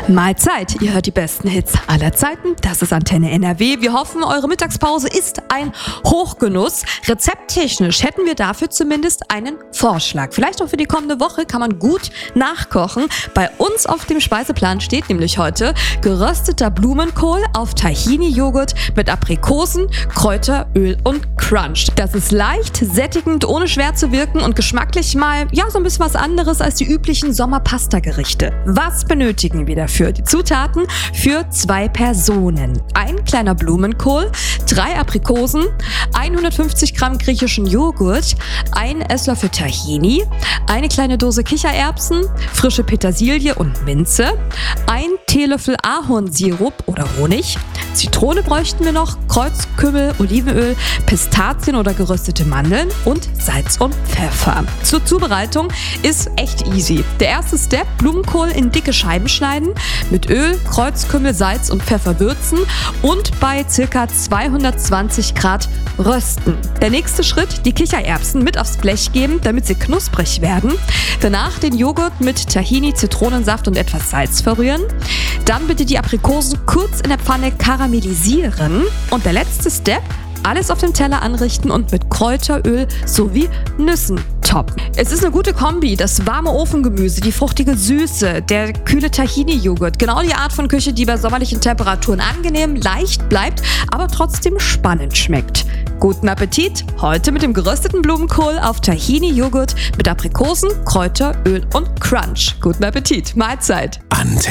Mahlzeit, ihr hört die besten Hits aller Zeiten. Das ist Antenne NRW. Wir hoffen, eure Mittagspause ist ein Hochgenuss. Rezepttechnisch hätten wir dafür zumindest einen Vorschlag. Vielleicht auch für die kommende Woche kann man gut nachkochen. Bei uns auf dem Speiseplan steht nämlich heute gerösteter Blumenkohl auf Tahini-Joghurt mit Aprikosen, Kräuteröl und Crunch. Das ist leicht, sättigend, ohne schwer zu wirken und geschmacklich mal, so ein bisschen was anderes als die üblichen Sommerpasta-Gerichte. Was benötigen wir dafür? Die Zutaten für 2 Personen. Ein kleiner Blumenkohl, 3 Aprikosen, 150 Gramm griechischen Joghurt, 1 Esslöffel Tahini, eine kleine Dose Kichererbsen, frische Petersilie und Minze, 1 Teelöffel Ahornsirup oder Honig, Zitrone bräuchten wir noch, Kreuzkümmel, Olivenöl, Pistazien oder geröstete Mandeln und Salz und Pfeffer. Zur Zubereitung ist echt easy. Der erste Step, Blumenkohl in dicke Scheiben schneiden, mit Öl, Kreuzkümmel, Salz und Pfeffer würzen und bei ca. 220 Grad rösten. Der nächste Schritt, die Kichererbsen mit aufs Blech geben, damit sie knusprig werden. Danach den Joghurt mit Tahini, Zitronensaft und etwas Salz verrühren. Dann bitte die Aprikosen kurz in der Pfanne karamellisieren. Und der letzte Step, alles auf dem Teller anrichten und mit Kräuteröl sowie Nüssen toppen. Es ist eine gute Kombi, das warme Ofengemüse, die fruchtige Süße, der kühle Tahini-Joghurt. Genau die Art von Küche, die bei sommerlichen Temperaturen angenehm, leicht bleibt, aber trotzdem spannend schmeckt. Guten Appetit! Heute mit dem gerösteten Blumenkohl auf Tahini-Joghurt mit Aprikosen, Kräuteröl und Crunch. Guten Appetit! Mahlzeit! Antenne.